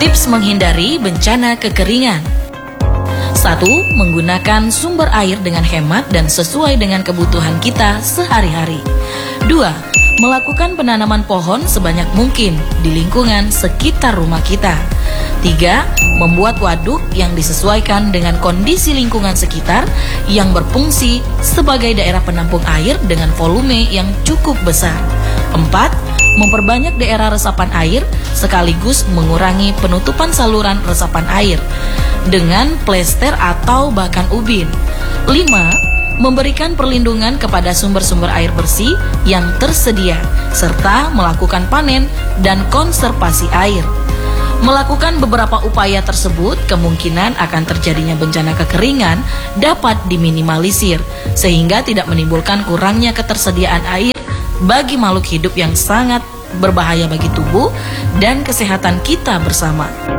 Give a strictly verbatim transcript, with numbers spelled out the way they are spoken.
Tips menghindari bencana kekeringan. Satu, menggunakan sumber air dengan hemat dan sesuai dengan kebutuhan kita sehari-hari. Dua, melakukan penanaman pohon sebanyak mungkin di lingkungan sekitar rumah kita. Tiga, membuat waduk yang disesuaikan dengan kondisi lingkungan sekitar yang berfungsi sebagai daerah penampung air dengan volume yang cukup besar. Empat, memperbanyak daerah resapan air sekaligus mengurangi penutupan saluran resapan air dengan plester atau bahkan ubin. Lima, memberikan perlindungan kepada sumber-sumber air bersih yang tersedia serta melakukan panen dan konservasi air. Melakukan beberapa upaya tersebut, kemungkinan akan terjadinya bencana kekeringan dapat diminimalisir sehingga tidak menimbulkan kurangnya ketersediaan air bagi makhluk hidup yang sangat berbahaya bagi tubuh dan kesehatan kita bersama.